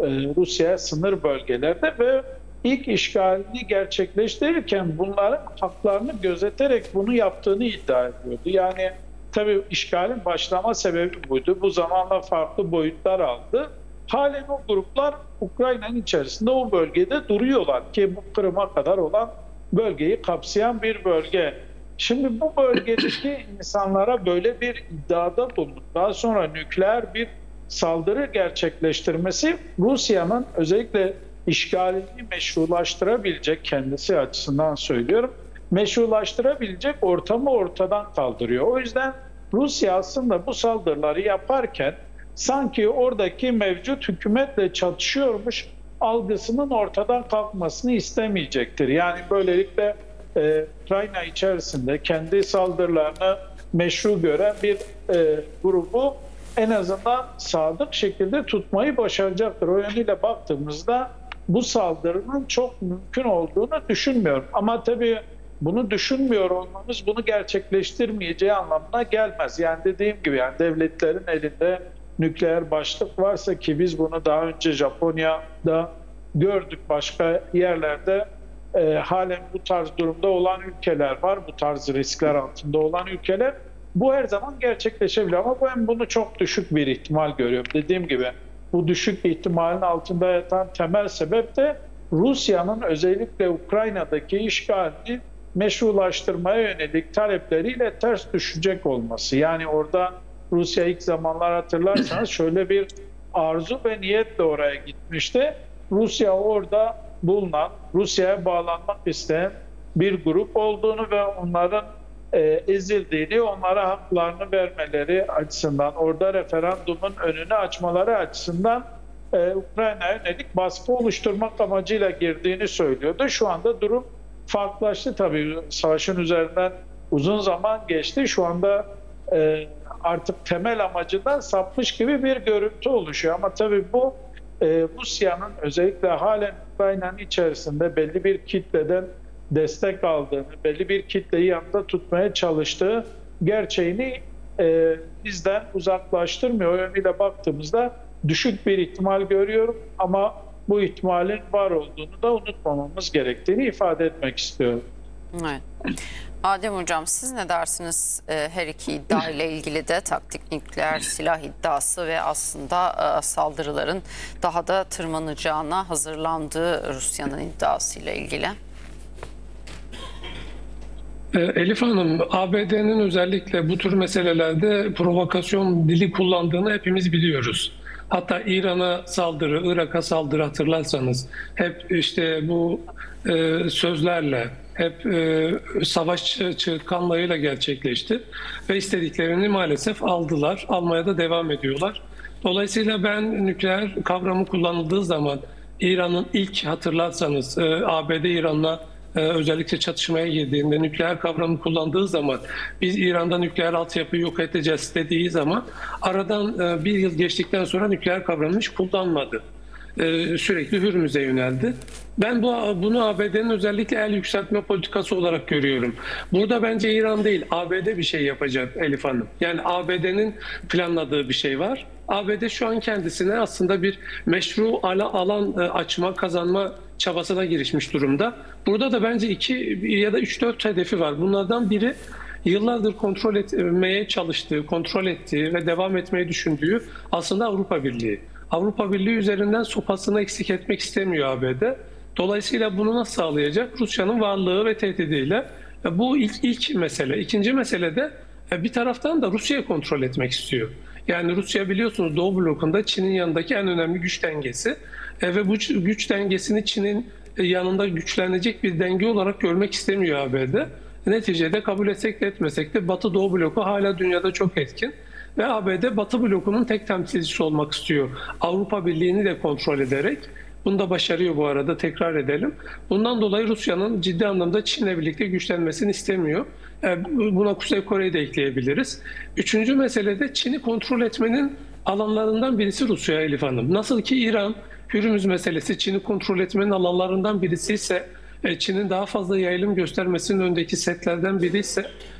Rusya'ya sınır bölgelerde ve ilk işgalini gerçekleştirirken bunların haklarını gözeterek bunu yaptığını iddia ediyordu. Yani tabii işgalin başlama sebebi buydu. Bu zamanla farklı boyutlar aldı. Halen o gruplar Ukrayna'nın içerisinde o bölgede duruyorlar ki bu Kırım'a kadar olan bölgeyi kapsayan bir bölge. Şimdi bu bölgedeki insanlara böyle bir iddiada bulunup daha sonra nükleer bir saldırı gerçekleştirmesi Rusya'nın özellikle işgalini meşrulaştırabilecek, kendisi açısından söylüyorum, meşrulaştırabilecek ortamı ortadan kaldırıyor. O yüzden Rusya aslında bu saldırıları yaparken sanki oradaki mevcut hükümetle çatışıyormuş algısının ortadan kalkmasını istemeyecektir. Yani böylelikle Ukrayna içerisinde kendi saldırılarını meşru gören bir grubu en azından sadık şekilde tutmayı başaracaktır. O yönüyle baktığımızda bu saldırının çok mümkün olduğunu düşünmüyorum. Ama tabii bunu düşünmüyor olmamız bunu gerçekleştirmeyeceği anlamına gelmez. Yani dediğim gibi yani devletlerin elinde nükleer başlık varsa ki biz bunu daha önce Japonya'da gördük, başka yerlerde halen bu tarz durumda olan ülkeler var. Bu tarz riskler altında olan ülkeler. Bu her zaman gerçekleşebilir ama ben bunu çok düşük bir ihtimal görüyorum. Dediğim gibi bu düşük ihtimalin altında yatan temel sebep de Rusya'nın özellikle Ukrayna'daki işgalini meşrulaştırmaya yönelik talepleriyle ters düşecek olması. Yani orada Rusya ilk zamanlar hatırlarsanız şöyle bir arzu ve niyetle oraya gitmişti. Rusya orada bulunan, Rusya'ya bağlanmak isteyen bir grup olduğunu ve onların ezildiğini, onlara haklarını vermeleri açısından, orada referandumun önünü açmaları açısından Ukrayna'ya yönelik baskı oluşturmak amacıyla girdiğini söylüyordu. Şu anda durum farklılaştı tabii. Savaşın üzerinden uzun zaman geçti. Şu anda artık temel amacından sapmış gibi bir görüntü oluşuyor. Ama tabii bu Rusya'nın özellikle halen Ukrayna'nın içerisinde belli bir kitleden destek aldığını, belli bir kitleyi yanında tutmaya çalıştığı gerçeğini bizden uzaklaştırmıyor. O yönüyle baktığımızda düşük bir ihtimal görüyorum ama bu ihtimalin var olduğunu da unutmamamız gerektiğini ifade etmek istiyorum. Evet. Adem Hocam, siz ne dersiniz her iki iddia ile ilgili de, taktik nükleer silah iddiası ve aslında saldırıların daha da tırmanacağına hazırlandığı Rusya'nın iddiası ile ilgili? Elif Hanım, ABD'nin özellikle bu tür meselelerde provokasyon dili kullandığını hepimiz biliyoruz. Hatta İran'a saldırı, Irak'a saldırı hatırlarsanız hep işte bu sözlerle, hep savaş çığırtkanlığıyla gerçekleşti ve istediklerini maalesef aldılar, almaya da devam ediyorlar. Dolayısıyla ben nükleer kavramı kullanıldığı zaman İran'ın ilk hatırlarsanız ABD İran'la özellikle çatışmaya girdiğinde nükleer kavramı kullandığı zaman biz İran'da nükleer altyapıyı yok edeceğiz dediği zaman aradan bir yıl geçtikten sonra nükleer kavramını hiç kullanmadı. Sürekli Hürmüz'e yöneldi. Ben bunu ABD'nin özellikle el yükseltme politikası olarak görüyorum. Burada bence İran değil, ABD bir şey yapacak Elif Hanım. Yani ABD'nin planladığı bir şey var. ABD şu an kendisine aslında bir meşru alan açma, kazanma çabasına girişmiş durumda. Burada da bence 2 ya da 3-4 hedefi var. Bunlardan biri yıllardır kontrol etmeye çalıştığı, kontrol ettiği ve devam etmeyi düşündüğü aslında Avrupa Birliği. Avrupa Birliği üzerinden sopasını eksik etmek istemiyor ABD. Dolayısıyla bunu nasıl sağlayacak? Rusya'nın varlığı ve tehdidiyle. Bu ilk mesele. İkinci mesele de bir taraftan da Rusya'yı kontrol etmek istiyor. Yani Rusya biliyorsunuz Doğu blokunda Çin'in yanındaki en önemli güç dengesi. Ve bu güç dengesini Çin'in yanında güçlenecek bir denge olarak görmek istemiyor ABD. Neticede kabul etsek de etmesek de Batı Doğu bloku hala dünyada çok etkin. Ve ABD Batı blokunun tek temsilcisi olmak istiyor. Avrupa Birliği'ni de kontrol ederek. Bunu da başarıyor bu arada, tekrar edelim. Bundan dolayı Rusya'nın ciddi anlamda Çin'le birlikte güçlenmesini istemiyor. Buna Kuzey Kore'yi de ekleyebiliriz. Üçüncü mesele de Çin'i kontrol etmenin alanlarından birisi Rusya Elif Hanım. Nasıl ki İran, Hürmüz meselesi Çin'i kontrol etmenin alanlarından birisi ise Çin'in daha fazla yayılım göstermesinin önündeki setlerden biri ise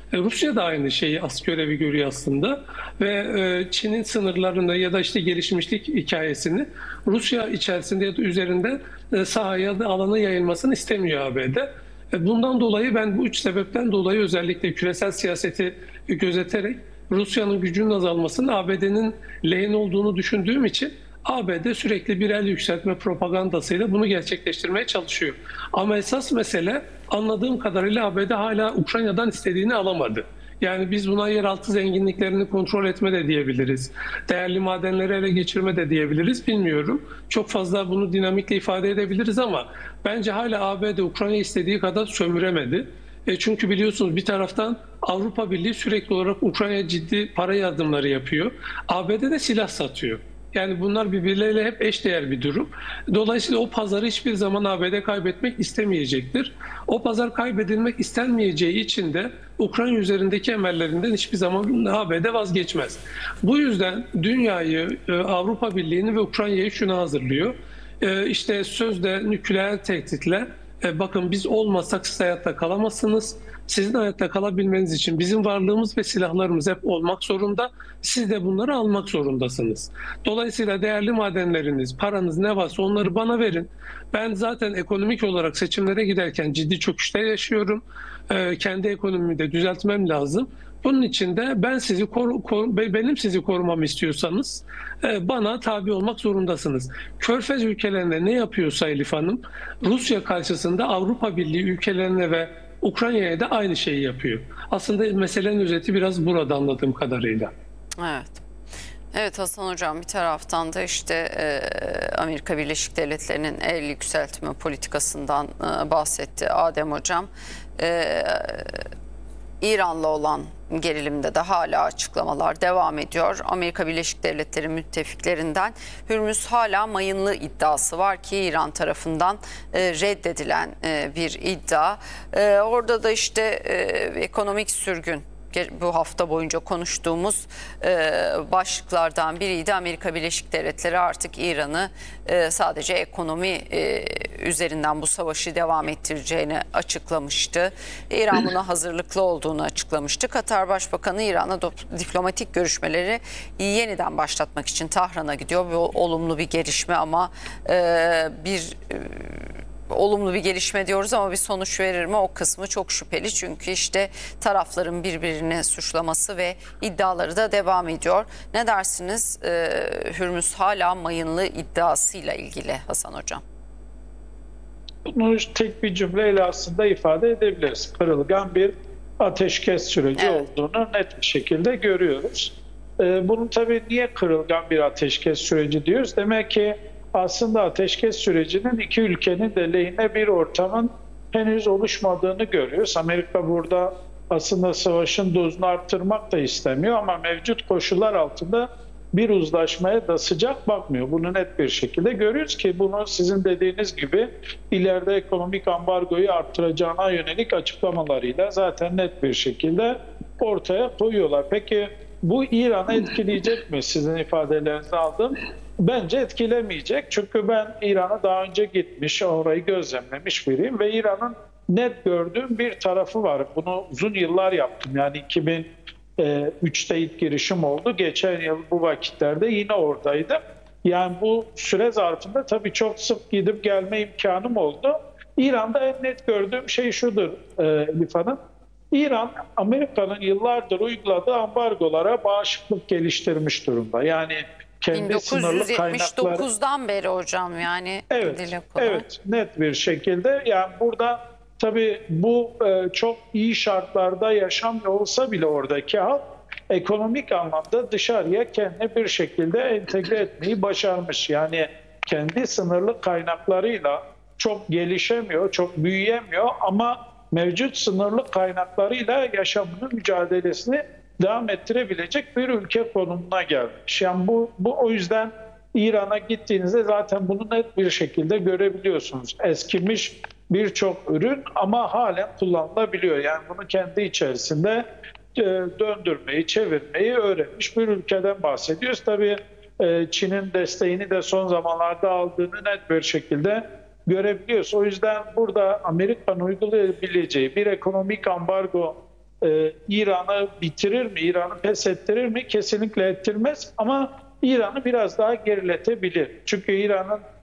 Rusya da aynı şeyi görevi görüyor aslında ve Çin'in sınırlarında ya da işte gelişmişlik hikayesini Rusya içerisinde ya da üzerinde sahaya da alana yayılmasını istemiyor ABD. Bundan dolayı ben bu üç sebepten dolayı özellikle küresel siyaseti gözeterek Rusya'nın gücünün azalmasının ABD'nin lehine olduğunu düşündüğüm için ABD sürekli bir el yükseltme propagandasıyla bunu gerçekleştirmeye çalışıyor. Ama esas mesele anladığım kadarıyla ABD hala Ukrayna'dan istediğini alamadı. Yani biz buna yeraltı zenginliklerini kontrol etme de diyebiliriz. Değerli madenleri ele geçirme de diyebiliriz. Bilmiyorum. Çok fazla bunu dinamikle ifade edebiliriz ama bence hala ABD Ukrayna istediği kadar sömüremedi. Çünkü biliyorsunuz bir taraftan Avrupa Birliği sürekli olarak Ukrayna'ya ciddi para yardımları yapıyor. ABD de silah satıyor. Yani bunlar birbirleriyle hep eşdeğer bir durum. Dolayısıyla o pazarı hiçbir zaman ABD kaybetmek istemeyecektir. O pazar kaybedilmek istenmeyeceği için de Ukrayna üzerindeki emellerinden hiçbir zaman ABD vazgeçmez. Bu yüzden dünyayı, Avrupa Birliği'ni ve Ukrayna'yı şuna hazırlıyor. İşte sözde nükleer tehditle bakın biz olmasak siz hayatta kalamazsınız. Sizin hayatta kalabilmeniz için bizim varlığımız ve silahlarımız hep olmak zorunda. Siz de bunları almak zorundasınız. Dolayısıyla değerli madenleriniz, paranız ne varsa onları bana verin. Ben zaten ekonomik olarak seçimlere giderken ciddi çöküşte yaşıyorum. Kendi ekonomimi de düzeltmem lazım. Bunun için de benim sizi korumamı istiyorsanız bana tabi olmak zorundasınız. Körfez ülkelerine ne yapıyorsa Elif Hanım, Rusya karşısında Avrupa Birliği ülkelerine ve Ukrayna'ya da aynı şeyi yapıyor. Aslında meselenin özeti biraz burada anladığım kadarıyla. Evet. Evet Hasan Hocam, bir taraftan da işte Amerika Birleşik Devletleri'nin el yükseltme politikasından bahsetti Adem Hocam. İran'la olan gerilimde de hala açıklamalar devam ediyor. Amerika Birleşik Devletleri müttefiklerinden Hürmüz hala mayınlı iddiası var ki İran tarafından reddedilen bir iddia. Orada da işte ekonomik sürgün bu hafta boyunca konuştuğumuz başlıklardan biriydi. Amerika Birleşik Devletleri artık İran'ı sadece ekonomi üzerinden bu savaşı devam ettireceğini açıklamıştı. İran buna hazırlıklı olduğunu açıklamıştı. Katar Başbakanı İran'la diplomatik görüşmeleri yeniden başlatmak için Tahran'a gidiyor. Bu olumlu bir gelişme ama olumlu bir gelişme diyoruz ama bir sonuç verir mi, o kısmı çok şüpheli. Çünkü işte tarafların birbirini suçlaması ve iddiaları da devam ediyor. Ne dersiniz Hürmüz hala mayınlı iddiasıyla ilgili Hasan Hocam? Bunu tek bir cümleyle aslında ifade edebiliriz. Kırılgan bir ateşkes süreci olduğunu net bir şekilde görüyoruz. Bunun tabii niye kırılgan bir ateşkes süreci diyoruz? Demek ki aslında ateşkes sürecinin iki ülkenin de lehine bir ortamın henüz oluşmadığını görüyoruz. Amerika burada aslında savaşın dozunu arttırmak da istemiyor ama mevcut koşullar altında bir uzlaşmaya da sıcak bakmıyor. Bunu net bir şekilde görüyoruz ki bunu sizin dediğiniz gibi ileride ekonomik ambargoyu arttıracağına yönelik açıklamalarıyla zaten net bir şekilde ortaya koyuyorlar. Peki bu İran'ı etkileyecek mi? Sizin ifadelerinizi aldım. Bence etkilemeyecek. Çünkü ben İran'a daha önce gitmiş, orayı gözlemlemiş biriyim ve İran'ın net gördüğüm bir tarafı var. Bunu uzun yıllar yaptım. Yani 2003'te ilk girişim oldu. Geçen yıl bu vakitlerde yine oradaydım. Yani bu süre zarfında tabii çok sık gidip gelme imkanım oldu. İran'da en net gördüğüm şey şudur Elif Hanım. İran, Amerika'nın yıllardır uyguladığı ambargolara bağışıklık geliştirmiş durumda. Yani kendi sınırlı kaynakları... 1979'dan beri hocam yani. Evet, net bir şekilde. Yani burada tabii bu çok iyi şartlarda yaşamıyor olsa bile oradaki halk ekonomik anlamda dışarıya kendini bir şekilde entegre etmeyi başarmış. Yani kendi sınırlı kaynaklarıyla çok gelişemiyor, çok büyüyemiyor ama mevcut sınırlı kaynaklarıyla yaşamını, mücadelesini devam ettirebilecek bir ülke konumuna gelmiş. Yani bu o yüzden İran'a gittiğinizde zaten bunu net bir şekilde görebiliyorsunuz. Eskimiş birçok ürün ama halen kullanılabiliyor. Yani bunu kendi içerisinde döndürmeyi, çevirmeyi öğrenmiş bir ülkeden bahsediyoruz. Tabii Çin'in desteğini de son zamanlarda aldığını net bir şekilde görebiliyoruz. O yüzden burada Amerika'nın uygulayabileceği bir ekonomik ambargo İran'ı bitirir mi, İran'ı pes ettirir mi? Kesinlikle ettirmez ama İran'ı biraz daha geriletebilir. Çünkü İran'ın